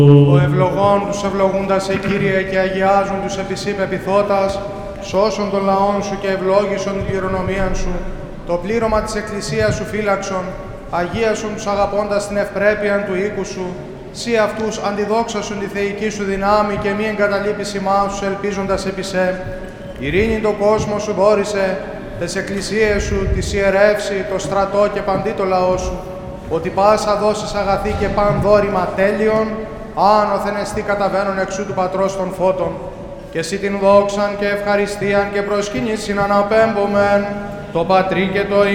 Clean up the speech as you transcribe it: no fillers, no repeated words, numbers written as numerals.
Ο ευλογών τους ευλογούντας σε Κύριε και αγιάζουν τους επισήπ επιθώτας, σώσον των λαών σου και ευλόγησον την κληρονομίαν σου, το πλήρωμα της Εκκλησίας σου φύλαξον, αγίασον τους αγαπώντας την ευπρέπεια του οίκου σου, σύ αυτούς αντιδόξασον τη θεϊκή σου δυνάμει και μη εγκαταλείπεις ημάς σου ελπίζοντας επί σε. Ειρήνη το κόσμο σου μπόρεσε, τες εκκλησίες σου, της ιερεύση, το στρατό και παντί το λαό σου, ότι πάσα δώσεις αγαθή και παν δόρημα τέλειον, άνωθεν εστί καταβαίνουν εξού του Πατρός των φώτων, και εσύ την δόξαν και ευχαριστίαν και προσκύνησιν αναπέμπομεν, το Πατρί και το